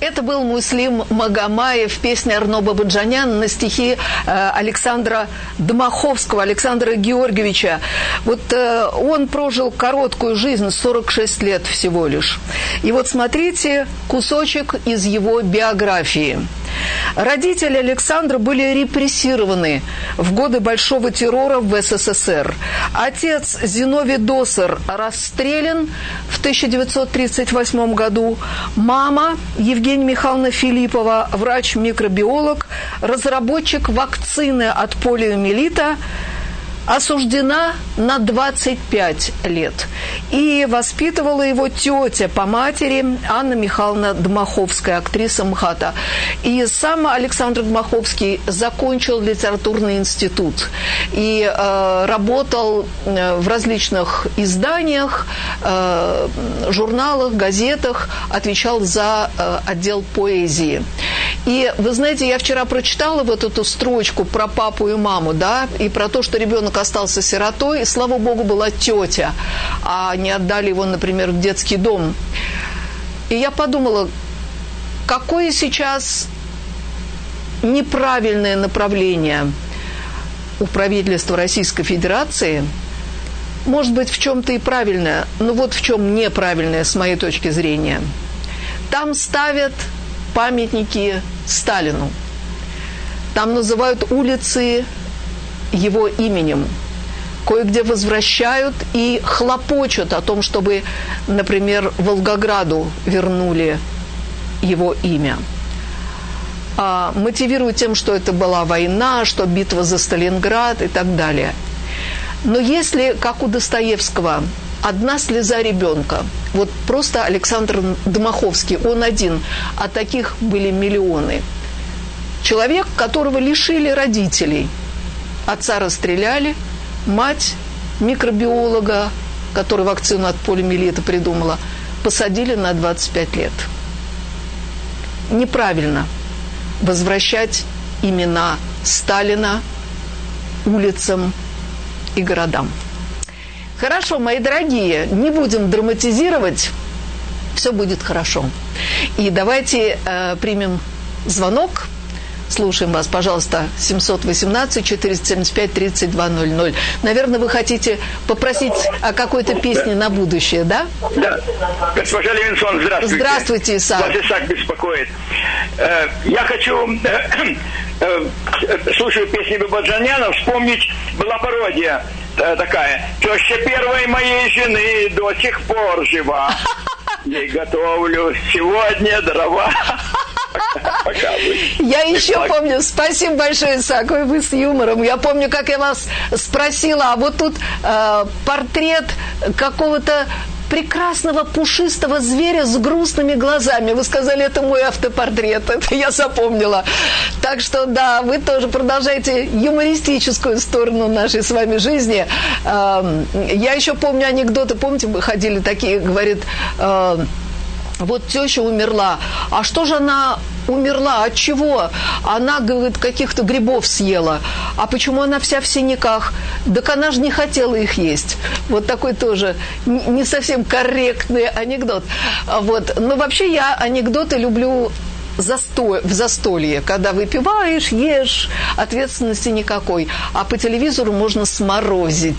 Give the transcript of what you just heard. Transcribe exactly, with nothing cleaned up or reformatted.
Это был Муслим Магомаев, песня Арно Бабаджанян на стихи э, Александра Дмаховского, Александра Георгиевича. Вот э, он прожил короткую жизнь, сорок шесть лет всего лишь. И вот смотрите кусочек из его биографии. Родители Александра были репрессированы в годы Большого террора в СССР. Отец Зиновий Досор расстрелян в тысяча девятьсот тридцать восьмом году. Мама Евгения Михайловна Филиппова, врач-микробиолог, разработчик вакцины от полиомиелита, осуждена на двадцать пять лет. И воспитывала его тетя по матери Анна Михайловна Дмаховская, актриса МХАТа. И сам Александр Дмаховский закончил литературный институт и э, работал в различных изданиях, э, журналах, газетах, отвечал за э, отдел поэзии. И, вы знаете, я вчера прочитала вот эту строчку про папу и маму, да, и про то, что ребенок остался сиротой, и, слава богу, была тетя, а не отдали его, например, в детский дом. И я подумала, какое сейчас неправильное направление у правительства Российской Федерации, может быть, в чем-то и правильное, но вот в чем неправильное, с моей точки зрения. Там ставят памятники Сталину. Там называют улицы его именем. Кое-где возвращают и хлопочут о том, чтобы, например, Волгограду вернули его имя. А, мотивируют тем, что это была война, что битва за Сталинград и так далее. Но если, как у Достоевского, одна слеза ребенка, вот просто Александр Дмаховский, он один, а таких были миллионы. Человек, которого лишили родителей. Отца расстреляли, мать микробиолога, который вакцину от полиомиелита придумала, посадили на двадцать пять лет. Неправильно возвращать имена Сталина улицам и городам. Хорошо, мои дорогие, не будем драматизировать, все будет хорошо. И давайте э, примем звонок. Слушаем вас, пожалуйста, семьсот восемнадцать четыреста семьдесят пять тридцать два ноль ноль. Наверное, вы хотите попросить о какой-то песне на будущее, да? Да. Госпожа Левинсон, здравствуйте. Здравствуйте, Исаак. Вас Исаак беспокоит. Я хочу, слушая песни Бабаджаняна, вспомнить, была пародия такая. Теща первой моей жены до сих пор жива. Ей готовлю сегодня дрова. Я еще помню, спасибо большое, Исаак, вы с юмором. Я помню, как я вас спросила, а вот тут э, портрет какого-то прекрасного пушистого зверя с грустными глазами. Вы сказали, это мой автопортрет, это я запомнила. Так что, да, вы тоже продолжаете юмористическую сторону нашей с вами жизни. Э, я еще помню анекдоты, помните, мы ходили такие, говорит... Э, Вот теща умерла. А что же она умерла? От чего? Она, говорит, каких-то грибов съела. А почему она вся в синяках? Так она же не хотела их есть. Вот такой тоже не совсем корректный анекдот. Вот. Но вообще я анекдоты люблю застой, в застолье, когда выпиваешь, ешь, ответственности никакой. А по телевизору можно сморозить.